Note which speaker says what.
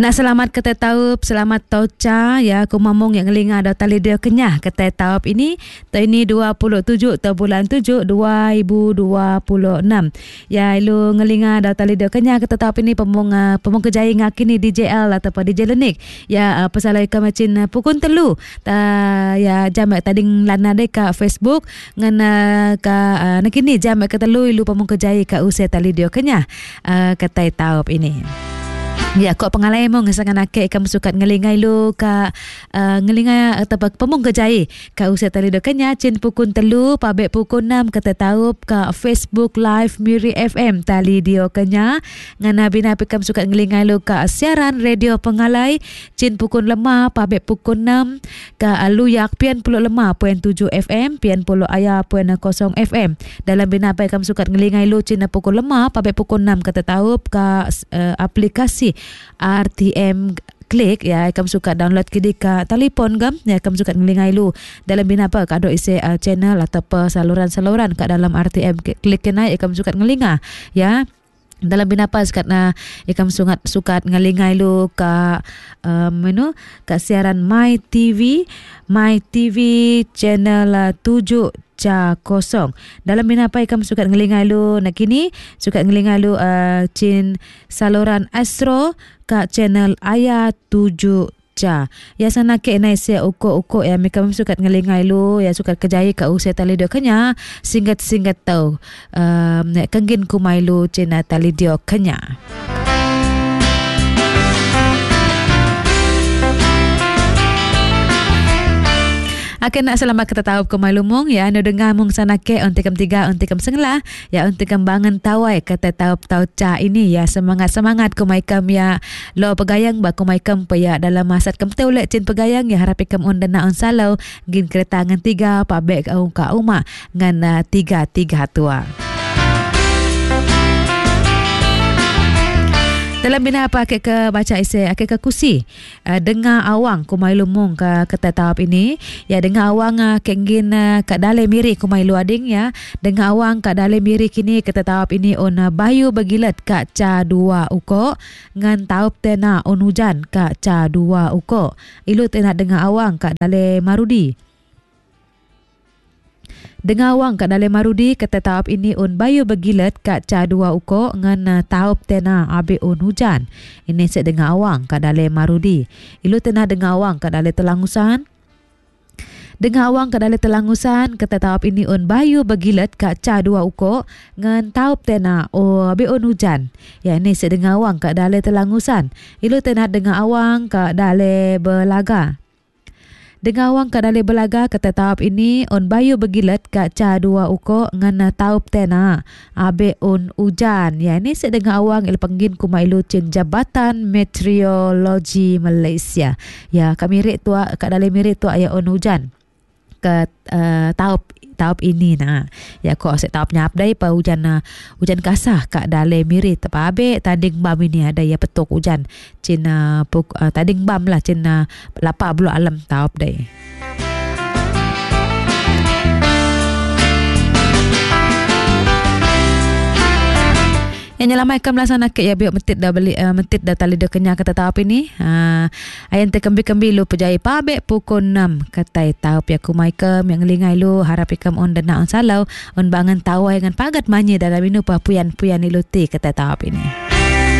Speaker 1: Nak selamat kata taup, selamat tauca ya kumamong yang ngelinga ada tali dia kenyah kata taup ini tahun ini 27 tahun bulan 7 2026. Ya ilu ngelinga ada tali dia kenyah kata taup ini pemong kejaya ngakini DJL ataupun DJ Lenik. Ya pesalai ka macin pukun telu ya jamak tading lana de ka Facebook ngana ka nakini jamak ka telu ilu pemong kejaya ka usai tali dia kenyah kata taup ini. Ya, kau pengalai mo ngesangan ake kamu suka ngelingai lu ka ngelingai atau pemung kejai ka usia tali dokanya cin pukun telu pabek pukun 6 kata taup ka Facebook Live Miri FM tali dio kenya ngana bina kamu suka ngelingai lu ka siaran radio pengalai cin pukun 5 pabek pukun 6 ka luyak pian 5.7 FM pian 10 aya 0 FM dalam bina kamu suka ngelingai lu cin pukun 5 pabek pukun 6 kata taup ka aplikasi RTM klik ya kamu suka download kini ka telefon gam ya kamu suka ngelingai lu dalam bina apa kado isi channel atau saluran-saluran kat dalam RTM klik kena ya kamu suka ngelinga ya dalam bina apa sekat na kamu suka ngelingai lu ka ka siaran My TV channel 7 kosong. Dalam bina apa kamu suka ngelingai lu nak kini suka ngelingai lu cin saluran Astro ka channel Ayah 7 ya sana ke nai se uko ya mereka suka ngelingai lu ya suka kejaya ka usia tali dio kenya singgat tau kenggin kumai lu cin tali dio kenya. Akan nak selamat kita tahu ke malumong ya anda dengar mong sana ke untuk kem 3 untuk kem senglah ya untuk kem bangun tawai kata tahu ca ini ya semangat ku mai kem ya lo pegayang ba ku mai kem pa ya dalam masa kem teu lek cin pegayang ya harap kem on dana on salau gin kereta ngan 3 pabek ka uma ngan 3 tua. Dalam bina apa akik ke baca isi akik ke kusi dengar awang kumai lumong ke kata tawap ini ya dengar awang kenggin kat dalai miri kumai lu ading ya dengar awang kat dalai miri kini kata tawap ini on bayu bagilat kat ca 2 uko ngan taup tena on hujan kat ca 2 uko ilu tena dengar awang kat dalai marudi. Dengar awang kat dalam marudi kata taup ini on bayu bagilat kat ca 2 uko ngan taup tena abe on hujan. Ini set dengar awang kat dalam marudi. Ilu tena dengar awang kat dalam telangusan. Dengar awang kat dalam telangusan kata taup ini on bayu bagilat kat ca 2 uko ngan taup tena abe on hujan. Ya ini set dengar awang kat dalam telangusan. Ilu tena dengar awang kat dalam belaga. Dengar awang kat dalai belaga kata taup ini on bayu begilat kat ca 2 uko ngan taup tena abe on hujan. Ya ini saya dengar awang ilpanggin kumai lu cin Jabatan Meteorologi Malaysia. Ya kami rik tua kat dalai mirik tua aya on hujan kat taup ini nah ya ko asyik taup nyap dai pa hujan kasah kat dalai miri tepa abe tanding bam ini ada ya petok hujan cin tanding bam lah cin 8 alam taup dai. Yang nyelamai kam laksana ke ya biok metit dah tali dah kenyang kata taup ini ayan te kembi lu pejai pabek pukul 6 kata taup ya kumai kem yang ngelingai lu harap ikam on dana on salau on bangan tawai dengan pagat manye dalam inu pa puyan iluti kata taup ini.